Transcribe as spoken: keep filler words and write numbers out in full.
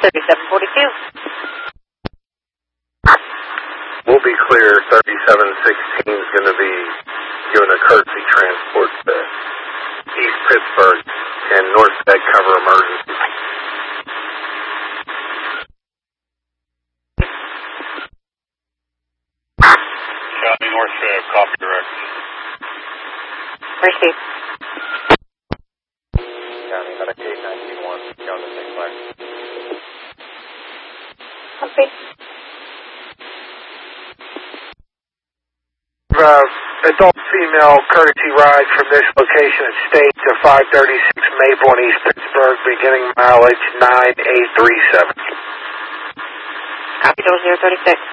thirty-seven forty-two. We'll be clear. thirty-seven sixteen is going to be doing a courtesy transport to East Pittsburgh and North Bed cover emergency. County North Fed, copy direct. Received. County Medicaid nine one, go to six five. Copy. Uh, adult female courtesy ride from this location at State to five thirty-six Maple in East Pittsburgh, beginning mileage nine eight three seven. Copy, double zero thirty-six.